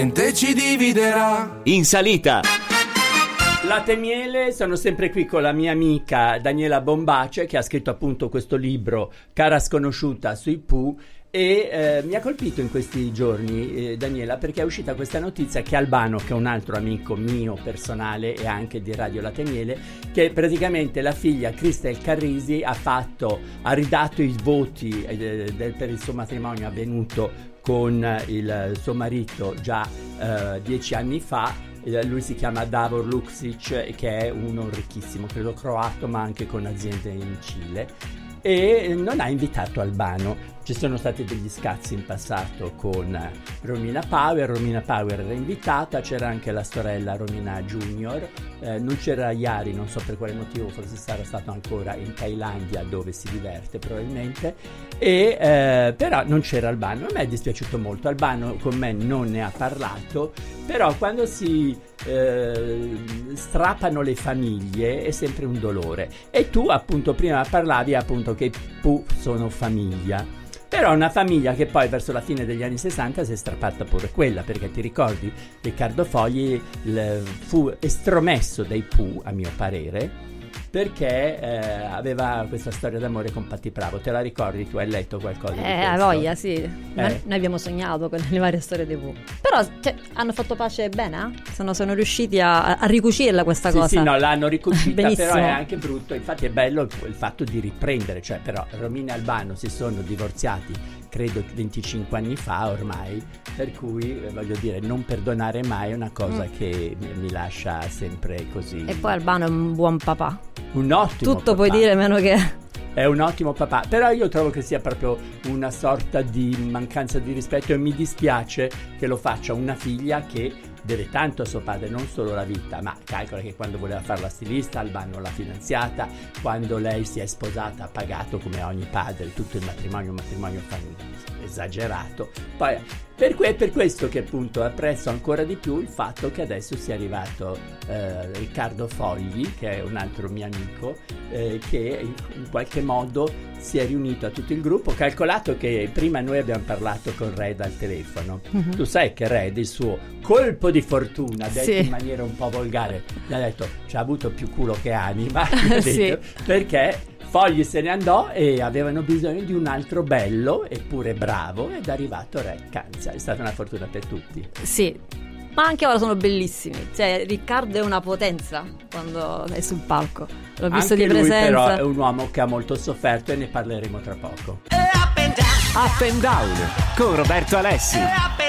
Ci dividerà. In salita. Latte e miele, sono sempre qui con la mia amica Daniela Bombace, che ha scritto appunto questo libro Cara sconosciuta sui Pooh. E mi ha colpito in questi giorni, Daniela, perché è uscita questa notizia che Albano, che è un altro amico mio personale e anche di Radio Latte e Miele, che praticamente la figlia Cristel Carrisi ha ridato i voti per il suo matrimonio avvenuto con il suo marito già 10 anni fa. Lui si chiama Davor Luksic, che è uno ricchissimo, credo croato, ma anche con aziende in Cile, e non ha invitato Albano. Ci sono stati degli scazzi in passato con Romina Power era invitata, c'era anche la sorella Romina Junior, non c'era Yari, non so per quale motivo, forse sarà stato ancora in Thailandia dove si diverte probabilmente, e però non c'era Albano. A me è dispiaciuto molto, Albano con me non ne ha parlato, però quando si strappano le famiglie è sempre un dolore. E tu appunto prima parlavi appunto che i Pooh sono famiglia, però una famiglia che poi verso la fine degli anni 60 si è strappata pure quella, perché ti ricordi Riccardo Fogli fu estromesso dai Pooh, a mio parere, perché aveva questa storia d'amore con Patti Bravo. Te la ricordi? Tu hai letto qualcosa di questo? A voglia, sì. Noi abbiamo sognato con le varie storie di Pooh. Però hanno fatto pace bene, sono riusciti a ricucirla questa cosa. Sì, no, l'hanno ricucita. Benissimo. Però è anche brutto, infatti è bello il fatto di riprendere, cioè però Romina e Albano si sono divorziati credo 25 anni fa ormai, per cui voglio dire, non perdonare mai è una cosa che mi lascia sempre così. E poi Albano è un buon papà, un ottimo tutto papà. puoi dire meno che è un ottimo papà, però io trovo che sia proprio una sorta di mancanza di rispetto, e mi dispiace che lo faccia una figlia che deve tanto a suo padre, non solo la vita, ma calcola che quando voleva fare la stilista Albano l'ha finanziata, quando lei si è sposata ha pagato come ogni padre tutto il matrimonio esagerato. Poi per questo che appunto apprezzo ancora di più il fatto che adesso sia arrivato Riccardo Fogli, che è un altro mio amico, che in qualche modo si è riunito a tutto il gruppo. Calcolato che prima noi abbiamo parlato con Red al telefono, tu sai che Red, il suo colpo di fortuna, detto in maniera un po' volgare, gli ha detto c'ha avuto più culo che anima, perché Fogli se ne andò e avevano bisogno di un altro bello eppure bravo, ed è arrivato Red Canza. È stata una fortuna per tutti. Sì, ma anche ora sono bellissimi, cioè Riccardo è una potenza quando è sul palco, l'ho visto anche di presenza. Lui però è un uomo che ha molto sofferto e ne parleremo tra poco. Up and Down con Roberto Alessi.